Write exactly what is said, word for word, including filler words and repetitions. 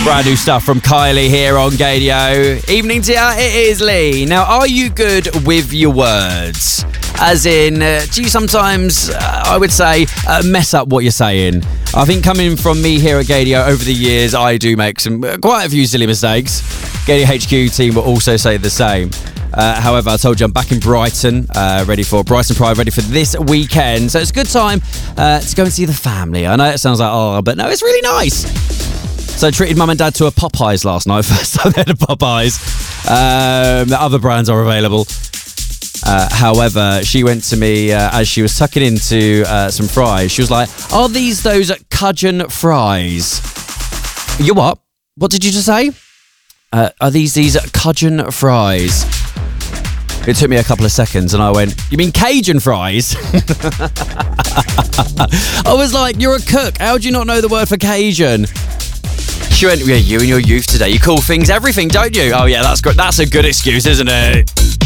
Brand new stuff from Kylie here on Gadio. Evening to ya, it is Lee. Now, are you good with your words? As in, uh, do you sometimes, uh, I would say, uh, mess up what you're saying? I think coming from me here at Gadio over the years, I do make some uh, quite a few silly mistakes. Gadio H Q team will also say the same. Uh, however, I told you I'm back in Brighton, uh, ready for Brighton Pride, ready for this weekend. So it's a good time uh, to go and see the family. I know it sounds like, oh, but no, it's really nice. So I treated mum and dad to a Popeyes last night. First time they had a Popeyes. Um, the other brands are available. Uh, however, she went to me uh, as she was tucking into uh, some fries. She was like, are these those Cajun fries? You what? What did you just say? Uh, are these these Cajun fries? It took me a couple of seconds and I went, you mean Cajun fries? I was like, you're a cook. How do you not know the word for Cajun? She went, yeah, you and your youth today, you call things everything, don't you? Oh yeah, that's good. That's a good excuse, isn't it?